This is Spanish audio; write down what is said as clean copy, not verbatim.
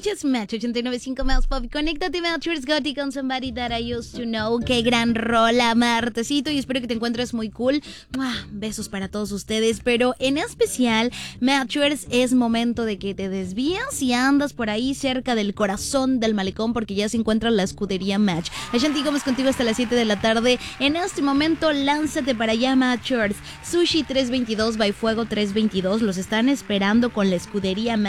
Escuchas Match 89.5 más pop. Conéctate, Matchers Gotti con Somebody That I Used to Know. Qué gran rola, martesito. Y espero que te encuentres muy cool. Besos para todos ustedes. Pero en especial, Matchers, es momento de que te desvías y andas por ahí cerca del corazón del malecón, porque ya se encuentra la escudería Match. Ashanti Gómez contigo hasta las 7 de la tarde. En este momento, lánzate para allá, Matchers. Sushi 322 by Fuego 322. Los están esperando con la escudería Match.